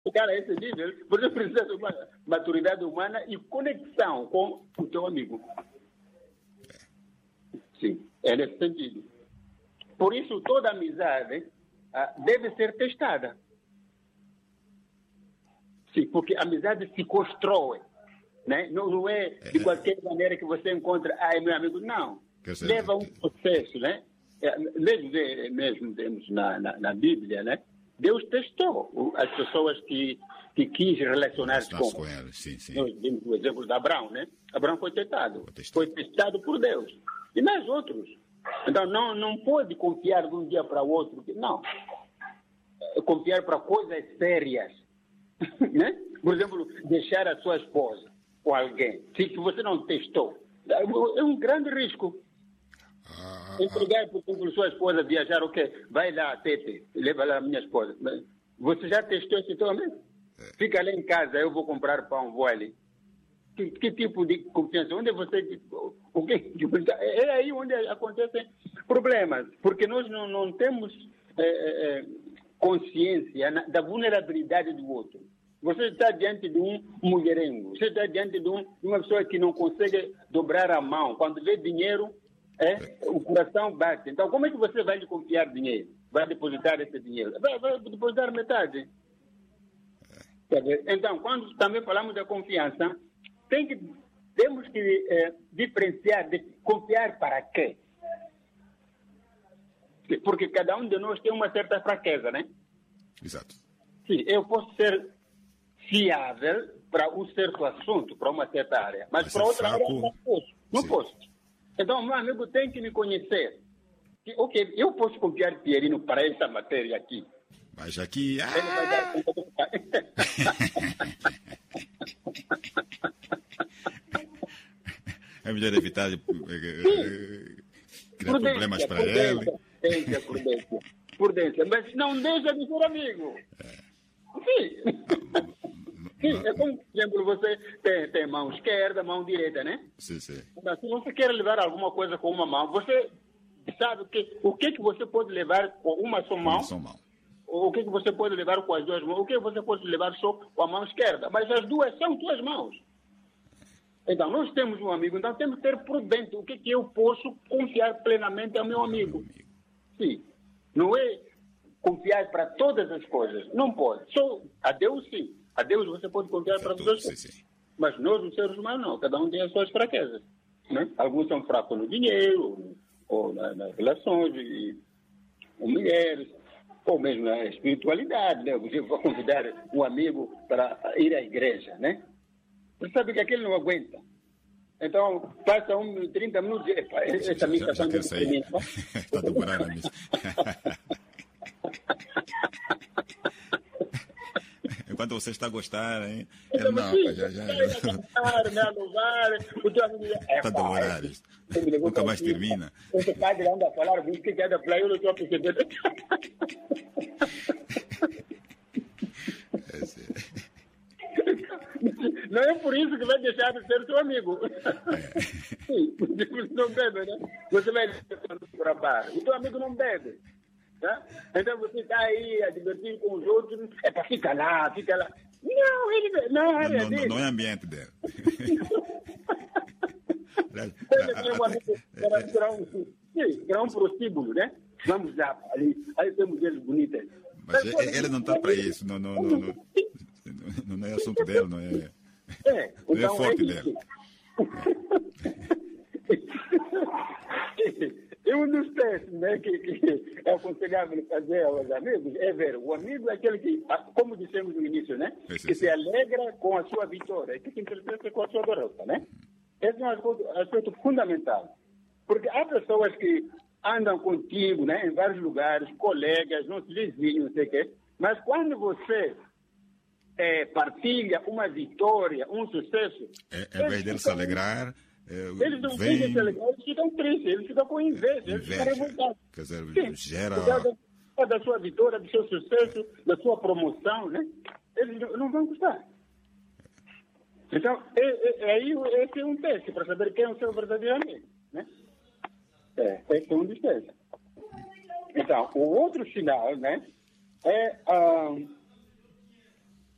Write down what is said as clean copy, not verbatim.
chegar a esse nível, você precisa de uma maturidade humana e conexão com o teu amigo. Sim, é nesse sentido. Por isso, toda amizade deve ser testada. Sim, porque a amizade se constrói. Né? Não é de qualquer maneira que você encontra, é meu amigo. Não. Leva um processo, né? Mesmo temos na Bíblia, né? Deus testou as pessoas que quis relacionar-se com elas. Sim. Nós vimos o exemplo de Abraão, né? Abraão foi testado por Deus. E nós outros. Então, não pode confiar de um dia para o outro. Não. Confiar para coisas sérias. Né? Por exemplo, deixar a sua esposa ou alguém, se você não testou, é um grande risco. Entregar, por exemplo, sua esposa viajar, vai lá, Tete, leva lá a minha esposa. Você já testou esse teu amigo? Fica lá em casa, eu vou comprar pão, vou ali. Que tipo de confiança? Onde você... É aí onde acontecem problemas, porque nós não temos consciência da vulnerabilidade do outro. Você está diante de um mulherengo, você está diante de uma pessoa que não consegue dobrar a mão. Quando vê dinheiro, o coração bate. Então, como é que você vai lhe confiar dinheiro? Vai depositar esse dinheiro? Vai depositar metade. Então, quando também falamos da confiança, temos que diferenciar de confiar para quê? Porque cada um de nós tem uma certa fraqueza, né? Exato. Sim, eu posso ser fiável para um certo assunto, para uma certa área, mas para outra área não posso. Então, meu amigo tem que me conhecer. Eu posso confiar Pierino para essa matéria aqui. Mas aqui... Ele vai dar conta do pai. É melhor evitar criar problemas para ele. Prudência. Mas não deixa de ser amigo. Sim. Sim, é como, por exemplo, você tem mão esquerda, mão direita, né? Sim. Então, se você quer levar alguma coisa com uma mão, você sabe o que você pode levar com uma só mão. O que você pode levar com as duas mãos, o que você pode levar só com a mão esquerda. Mas as duas são tuas mãos. Então, nós temos um amigo, então temos que ser prudente. O que eu posso confiar plenamente ao meu amigo? Sim. Não é confiar para todas as coisas. Não pode. Só a Deus, sim. A Deus você pode confiar para todas as coisas. Sim. Mas nós, os seres humanos, não. Cada um tem as suas fraquezas. Né? Alguns são fracos no dinheiro, ou nas relações, com mulheres, ou mesmo na espiritualidade. Né? Você vai convidar um amigo para ir à igreja, né? Você sabe que aquele não aguenta. Então, passa 30 minutos e essa missa está muito pequena. Está demorando a missa. Enquanto você está a gostar, hein? Então, já. Está demorando. Nunca mais termina. Esse padre anda a falar, o que anda a falar, eu não estou a perceber. Não é por isso que vai deixar de ser seu amigo. Sim, não bebe, né? Você vai para bar. O teu amigo não bebe. Tá? Então você está aí a divertir com os outros. É para ficar lá. Não, ele não é área dele. Não é ambiente dele. Era um prostíbulo, né? Vamos lá, aí temos eles bonitas. Mas ele não está para isso. Não é assunto dele, não é. Não é forte dele. E um dos testes, né, que é aconselhável fazer aos amigos é ver o amigo é aquele que, como dissemos no início, né, que se alegra com a sua vitória, que se interpreta com a sua derrota, né? Esse é um aspecto fundamental. Porque há pessoas que andam contigo, né, em vários lugares, colegas, não se vizinhos, não sei o quê, mas quando você partilha uma vitória, um sucesso... Em vez dele se alegrar... Eles não ficam se alegrar, eles ficam tristes, eles ficam com inveja, eles ficam revoltados. Quer dizer, gera... Da sua vitória, do seu sucesso, da sua promoção, né? Eles não vão gostar. Então, aí esse é um teste para saber quem é o seu verdadeiro amigo, né? Esse é um dos testes. Então, o outro sinal, né, é